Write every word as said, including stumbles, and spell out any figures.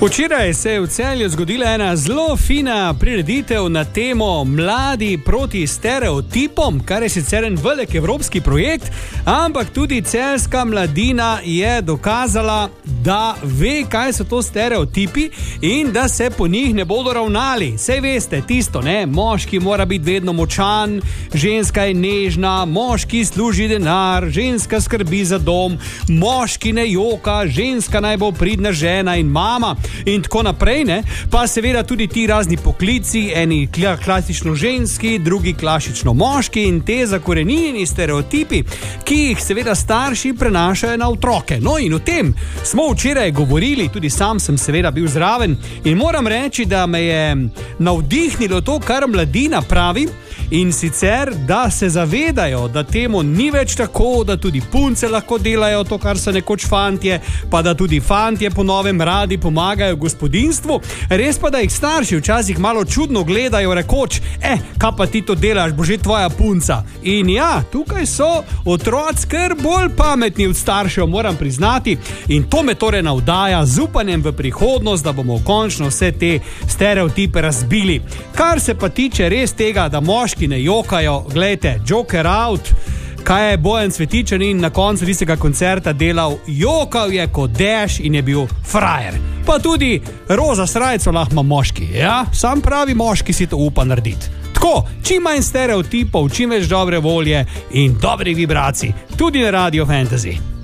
Včeraj se je v Celju zgodila ena zelo fina prireditev na temo Mladi proti stereotipom, kar je sicer en velik evropski projekt, ampak tudi celjska mladina je dokazala, da ve, kaj so to stereotipi in da se po njih ne bodo ravnali. Sej veste, tisto, ne, moški mora biti vedno močan, ženska je nežna, moški služi denar, ženska skrbi za dom, moški ne joka, ženska naj bo pridna žena in mama. In tako naprej, ne? Pa seveda tudi ti razni poklici, eni klasično ženski, drugi klasično moški in te zakorenjeni stereotipi, ki jih seveda starši prenašajo na otroke. No in o tem smo včeraj govorili, tudi sam sem seveda bil zraven in moram reči, da me je navdihnilo to, kar mladina pravi, in sicer, da se zavedajo, da temu ni več tako, da tudi punce lahko delajo to, kar so nekoč fantje, pa da tudi fantje po novem radi pomagajo gospodinstvu, res pa, da jih starši včasih malo čudno gledajo, rekoč, eh, kaj pa ti to delaš, bo že tvoja punca. In ja, tukaj so otroci kar bolj pametni od staršev, moram priznati, in to me torej navdaja z upanjem v prihodnost, da bomo končno vse te stereotipe razbili. Kar se pa tiče res tega, da moški ne jokajo, glejte, Joker out, kaj je Bojan Cvetičanin na koncu tistega koncerta delal, jokal je kot dež in je bil frajer. Pa tudi roza srajco lahko ima moški, ja, sam pravi moški si to upa narediti. Tako, čim manj stereotipov, čim več dobre volje in dobrih vibracij, tudi na Radio Fantasy.